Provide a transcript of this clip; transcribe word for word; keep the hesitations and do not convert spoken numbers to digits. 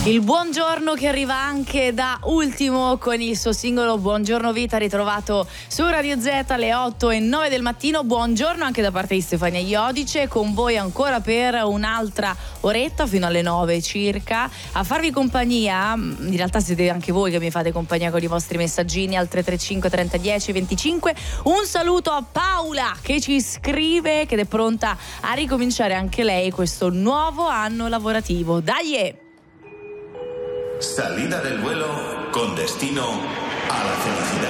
Il buongiorno che arriva anche da Ultimo con il suo singolo Buongiorno Vita, ritrovato su Radio Z alle otto e nove del mattino. Buongiorno anche da parte di Stefania Iodice, con voi ancora per un'altra oretta fino alle nove circa a farvi compagnia. In realtà siete anche voi che mi fate compagnia con i vostri messaggini al tre tre cinque trenta dieci venticinque. Un saluto a Paola che ci scrive che è pronta a ricominciare anche lei questo nuovo anno lavorativo. Dai! Salida del vuelo con destino a la felicidad.